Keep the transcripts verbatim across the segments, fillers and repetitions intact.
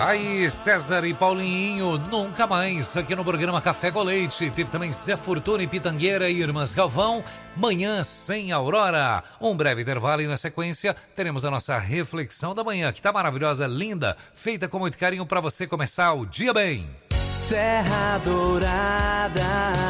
Aí, César e Paulinho, nunca mais, aqui no programa Café com Leite. Teve também Zé Fortuna e Pitangueira e Irmãs Galvão, Manhã Sem Aurora. Um breve intervalo e na sequência teremos a nossa reflexão da manhã, que tá maravilhosa, linda, feita com muito carinho para você começar o dia bem. Serra Dourada.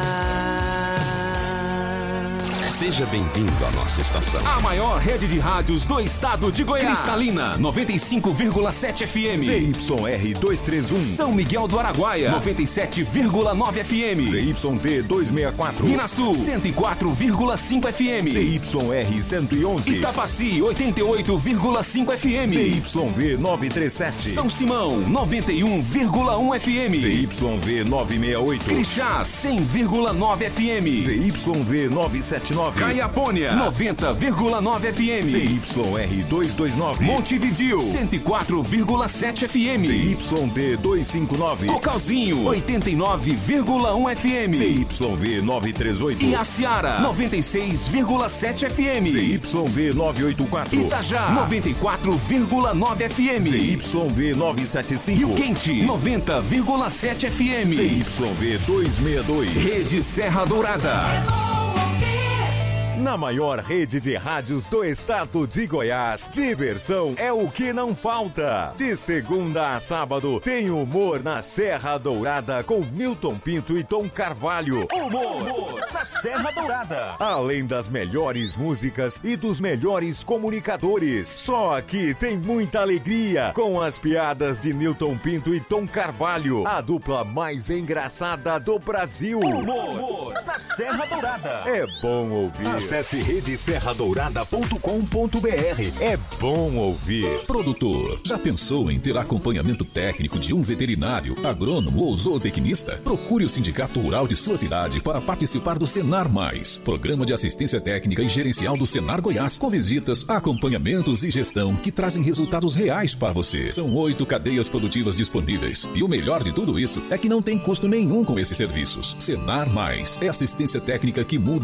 Seja bem-vindo à nossa estação. A maior rede de rádios do estado de Goiás. Cristalina, noventa e cinco vírgula sete F M. Z Y R duzentos e trinta e um. São Miguel do Araguaia, noventa e sete vírgula nove F M. Z Y D duzentos e sessenta e quatro. Minasul, cento e quatro vírgula cinco F M. Z Y R cento e onze. Itapaci, oitenta e oito vírgula cinco F M. Z Y V novecentos e trinta e sete. São Simão, noventa e um vírgula um F M. Z Y V novecentos e sessenta e oito. Crixás, cem vírgula nove F M. Z Y V novecentos e setenta e nove. Caiapônia, noventa vírgula nove F M. Z Y R duzentos e vinte e nove. Montevidéu, cento e quatro vírgula sete F M. Z Y D duzentos e cinquenta e nove. Cocalzinho, oitenta e nove vírgula um F M. Z Y V novecentos e trinta e oito. E Aciara, noventa e seis vírgula sete F M. Z Y V novecentos e oitenta e quatro. Itajá, noventa e quatro vírgula nove F M. Z Y V novecentos e setenta e cinco. Rio Quente, noventa vírgula sete F M. Z Y V duzentos e sessenta e dois. Rede Serra Dourada. Na maior rede de rádios do estado de Goiás, diversão é o que não falta. De segunda a sábado, tem humor na Serra Dourada com Milton Pinto e Tom Carvalho. Humor, humor na Serra Dourada. Além das melhores músicas e dos melhores comunicadores. Só aqui tem muita alegria com as piadas de Milton Pinto e Tom Carvalho, a dupla mais engraçada do Brasil. Humor, humor na Serra Dourada. É bom ouvir. Acesse rede serra dourada ponto com ponto b r. É bom ouvir. Produtor, já pensou em ter acompanhamento técnico de um veterinário, agrônomo ou zootecnista? Procure o Sindicato Rural de sua cidade para participar do Senar Mais, Programa de Assistência Técnica e Gerencial do Senar Goiás, com visitas, acompanhamentos e gestão que trazem resultados reais para você. São oito cadeias produtivas disponíveis e o melhor de tudo isso é que não tem custo nenhum com esses serviços. Senar Mais é assistência técnica que muda